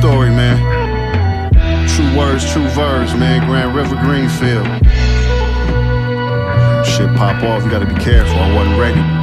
story, man. True words, true verbs, man. Grand River, Greenfield. Shit pop off, you gotta be careful. I wasn't ready.